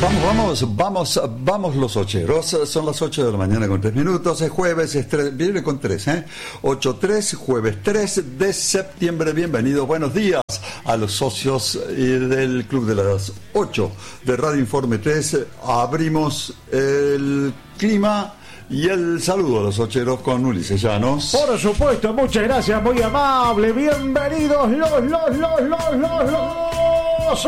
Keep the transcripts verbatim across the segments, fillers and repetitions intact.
Vamos, vamos, vamos, vamos los ocheros. Son las ocho de la mañana con tres minutos. Es jueves, es tres, viene con tres, ¿eh? ocho tres, jueves tres de septiembre. Bienvenidos, buenos días a los socios del Club de las ocho de Radio Informe tres. Abrimos el clima y el saludo a los ocheros con Ulises Llanos. Por supuesto, muchas gracias, muy amable. Bienvenidos los, los, los, los, los, los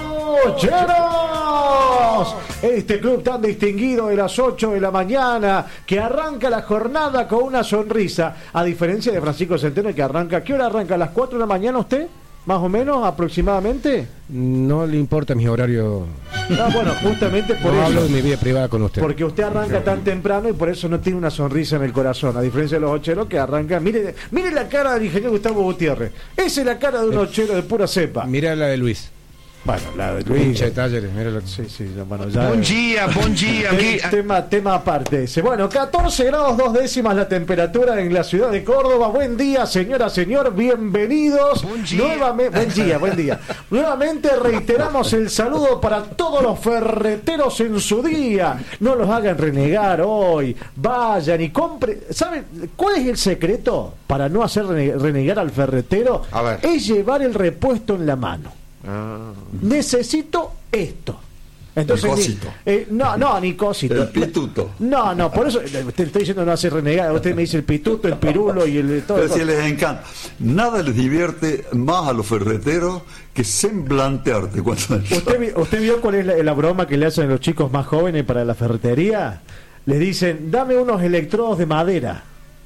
ocheros. Este club tan distinguido de las ocho de la mañana, que arranca la jornada con una sonrisa, a diferencia de Francisco Centeno, que arranca, ¿qué hora arranca? ¿A las cuatro de la mañana usted? ¿Más o menos, aproximadamente? No le importa mi horario. No, bueno, justamente por no eso. hablo de mi vida privada con usted. Porque usted arranca tan temprano y por eso no tiene una sonrisa en el corazón, a diferencia de los ocheros que arrancan. Mire, mire la cara del ingeniero Gustavo Gutiérrez. Esa es la cara de un ochero de pura cepa. Mira la de Luis. Bueno, la de Luis. Pinche de talleres, mira lo que... Sí, sí, bueno, ya. Buen día, buen día. Aquí... Tema, tema aparte ese. Bueno, catorce grados dos décimas la temperatura en la ciudad de Córdoba. Buen día, señora, señor, bienvenidos. Buen día. Nuevamente, buen día, buen día. Nuevamente reiteramos el saludo para todos los ferreteros en su día. No los hagan renegar hoy. Vayan y compren. ¿Saben cuál es el secreto para no hacer renegar al ferretero? A ver. Es llevar el repuesto en la mano. Ah. Necesito esto. Entonces, Nicosito. Eh, no, no, Nicosito. El pituto. No, no, por eso te estoy diciendo no hace renegar. Usted me dice el pituto, el pirulo y el todo. Pero si les encanta. Nada les divierte más a los ferreteros que semblantearte cuando... ¿Usted, vi- ¿Usted vio cuál es la, la broma que le hacen a los chicos más jóvenes para la ferretería? Les dicen, dame unos electrodos de madera,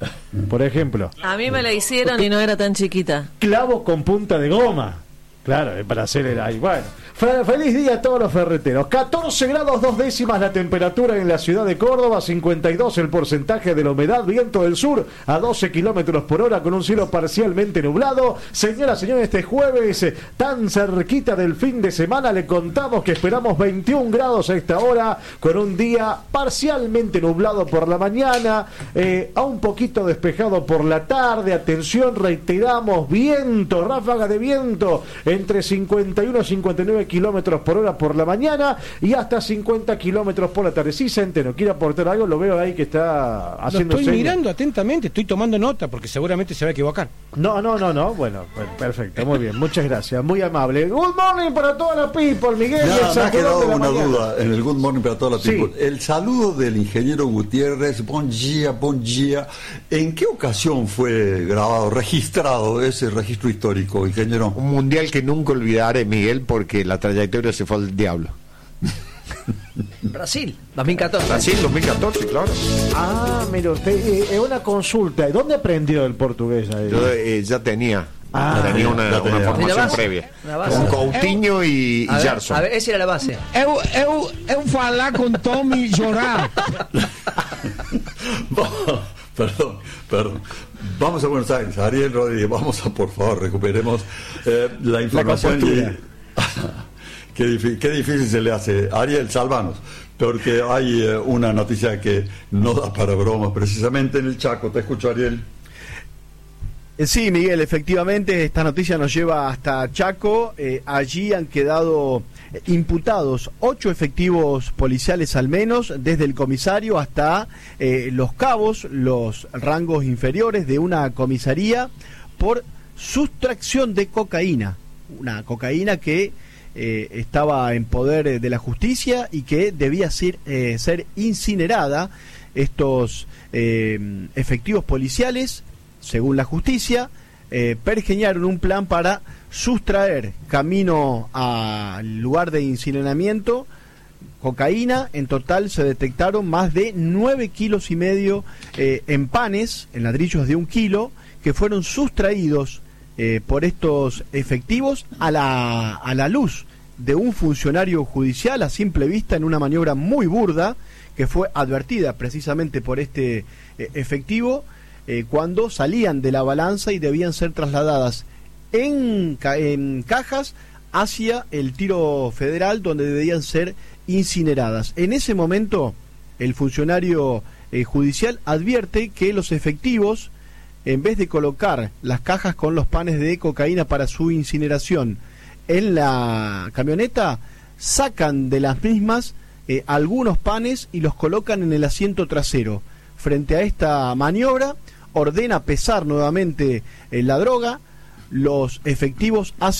por ejemplo. A mí me la hicieron y no era tan chiquita. Clavo con punta de goma. Claro, para hacer el ahí. Bueno, fe- feliz día a todos los ferreteros. catorce grados dos décimas la temperatura en la ciudad de Córdoba, cincuenta y dos el porcentaje de la humedad, viento del sur a doce kilómetros por hora con un cielo parcialmente nublado. Señoras, señores, este jueves eh, tan cerquita del fin de semana le contamos que esperamos veintiún grados a esta hora con un día parcialmente nublado por la mañana, eh, a un poquito despejado por la tarde. Atención, reiteramos, viento, ráfaga de viento entre cincuenta y uno y cincuenta y nueve kilómetros por hora por la mañana y hasta cincuenta kilómetros por la tarde. Sí, Centeno, ¿quiere aportar algo? Lo veo ahí que está Lo haciendo estoy señas. mirando atentamente, estoy tomando nota porque seguramente se va a equivocar. No, no, no, no. Bueno, bueno, perfecto, muy bien, muchas gracias, muy amable. Good morning para toda la people, Miguel. No, y el me ha sacudón quedado de la una mañana. duda en el Good Morning para toda la Sí. people. El saludo del ingeniero Gutiérrez, bon día, bon día. ¿En qué ocasión fue grabado, registrado ese registro histórico, ingeniero? Un mundial que nunca olvidaré, Miguel, porque la trayectoria se fue al diablo. Brasil, dos mil catorce. Brasil, dos mil catorce, claro. Ah, mire usted, eh, es una consulta. ¿Dónde aprendió el portugués ahí? Yo eh, ya tenía, Ah, tenía una, ya tenía. una ¿Y la formación base? previa. La base. Con Coutinho y, y A ver, Gerson. a ver, esa era la base. Eu, eu, eu falar com Tom e chorar. Perdón, perdón. Vamos a Buenos Aires. Ariel Rodríguez, vamos a, por favor, recuperemos eh, la información. compostura. Y, qué, difí- qué difícil se le hace. Ariel, salvanos. Porque hay eh, una noticia que no da para bromas, precisamente en el Chaco. Te escucho, Ariel. Sí, Miguel, efectivamente esta noticia nos lleva hasta Chaco. Eh, allí han quedado eh, imputados ocho efectivos policiales al menos, desde el comisario hasta eh, los cabos, los rangos inferiores de una comisaría, por sustracción de cocaína. Una cocaína que eh, estaba en poder de la justicia y que debía ser, eh, ser incinerada. Estos eh, efectivos policiales, según la justicia, eh, pergeñaron un plan para sustraer camino al lugar de incineramiento cocaína. En total se detectaron más de nueve kilos y medio eh, en panes, en ladrillos de un kilo, que fueron sustraídos eh, por estos efectivos a la, a la luz de un funcionario judicial a simple vista, en una maniobra muy burda que fue advertida precisamente por este eh, efectivo. Eh, cuando salían de la balanza y debían ser trasladadas en, ca en cajas hacia el tiro federal, donde debían ser incineradas. En ese momento, el funcionario eh, judicial advierte que los efectivos, en vez de colocar las cajas con los panes de cocaína para su incineración en la camioneta, sacan de las mismas eh, algunos panes y los colocan en el asiento trasero. Frente a esta maniobra, ordena pesar nuevamente eh, la droga. Los efectivos hacen